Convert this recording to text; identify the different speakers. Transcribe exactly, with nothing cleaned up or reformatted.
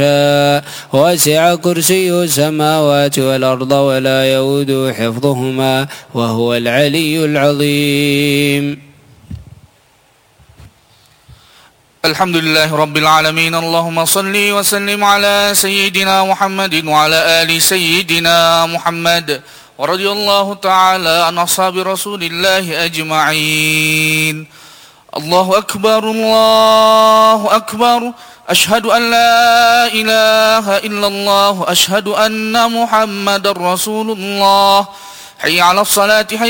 Speaker 1: وسع كرسيه السماوات والأرض ولا يؤوده حفظهما وهو العلي العظيم.
Speaker 2: الحمد لله رب العالمين. اللهم صل وسلم على سيدنا محمد وعلى آل سيدنا محمد، ورضي الله تعالى عن أصحاب رسول الله أجمعين. الله أكبر الله أكبر، أشهد أن لا إله إلا الله، أشهد أن محمد رسول الله. حي على الصلاة، حي